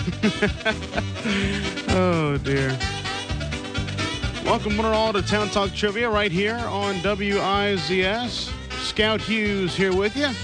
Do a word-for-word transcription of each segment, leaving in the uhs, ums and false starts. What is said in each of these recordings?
Oh, dear. Welcome one and all to Town Talk Trivia right here on W I Z S. Scout Hughes here with you.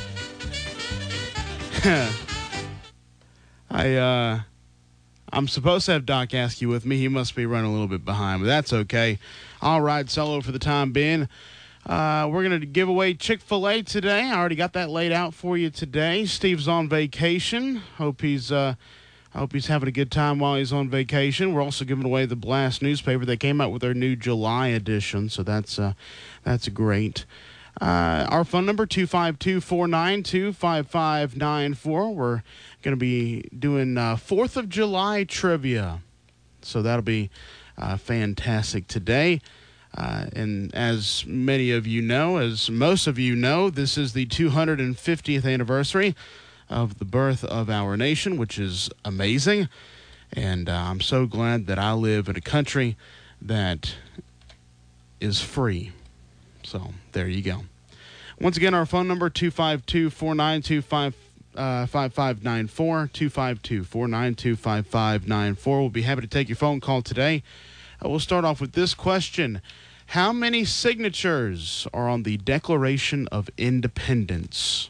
I, uh, I'm supposed to have Doc Askew with me. He must be running a little bit behind, but that's okay. I'll ride solo for the time being. Uh, we're going to give away Chick-fil-A today. I already got that laid out for you today. Steve's on vacation. Hope he's uh, hope he's having a good time while he's on vacation. We're also giving away the Blast newspaper. They came out with their new July edition, so that's uh, that's great. Uh, our phone number, two five two, four nine two, five five nine four. We're going to be doing uh, fourth of July trivia, so that'll be uh, fantastic today. Uh, and as many of you know, as most of you know, this is the two hundred fiftieth anniversary of the birth of our nation, which is amazing. And uh, I'm so glad that I live in a country that is free. So there you go. Once again, our phone number, two five two, four nine two, five five nine four, two five two, four nine two, five five nine four. We'll be happy to take your phone call today. Uh, we'll start off with this question. How many signatures are on the Declaration of Independence?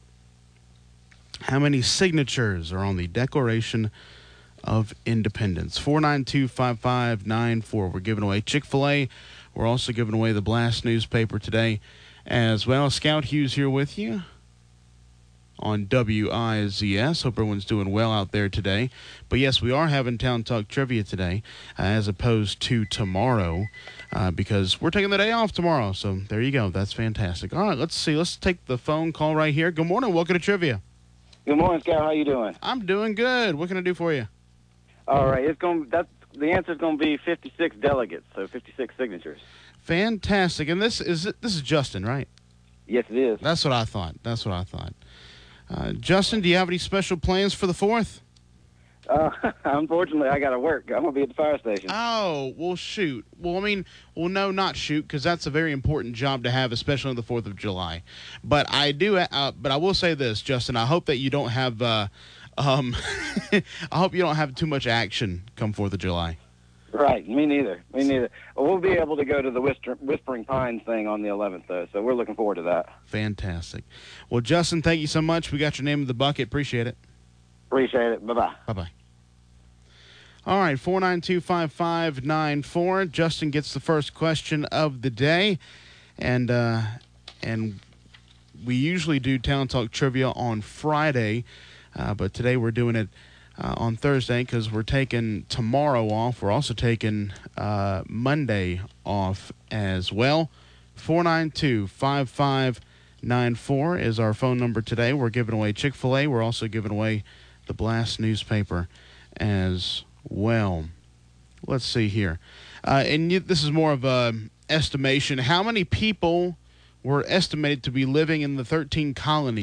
How many signatures are on the Declaration of Independence? four nine two, five five nine four. We're giving away Chick-fil-A. We're also giving away the Blast newspaper today as well. Scout Hughes here with you on W I Z S. Hope everyone's doing well out there today. But yes, we are having Town Talk Trivia today uh, as opposed to tomorrow uh, because we're taking the day off tomorrow. So there you go. That's fantastic. All right, let's see. Let's take the phone call right here. Good morning. Welcome to Trivia. Good morning, Scout. How you doing? I'm doing good. What can I do for you? All right. It's going. That's the answer's going to be fifty-six delegates, so fifty-six signatures. Fantastic. And this is this is Justin, right? Yes, it is. That's what I thought. That's what I thought. Uh, Justin, do you have any special plans for the fourth? Uh, unfortunately, I got to work. I'm going to be at the fire station. Oh, well, shoot. Well, I mean, well, no, not shoot, because that's a very important job to have, especially on the fourth of July. But I do, uh, but I will say this, Justin, I hope that you don't have, uh, um, I hope you don't have too much action come fourth of July. Right. Me neither. Me neither. Well, we'll be able to go to the Whisper, Whispering Pines thing on the eleventh, though, so we're looking forward to that. Fantastic. Well, Justin, thank you so much. We got your name in the bucket. Appreciate it. Appreciate it. Bye-bye. Bye-bye. All right, four nine two, five five nine four. Justin gets the first question of the day. And uh, and we usually do Town Talk Trivia on Friday, uh, but today we're doing it uh, on Thursday because we're taking tomorrow off. We're also taking uh, Monday off as well. four nine two, five five nine four is our phone number today. We're giving away Chick-fil-A. We're also giving away the Blast newspaper as well. Let's see here. Uh, and you, this is more of a estimation. How many people were estimated to be living in the thirteen colonies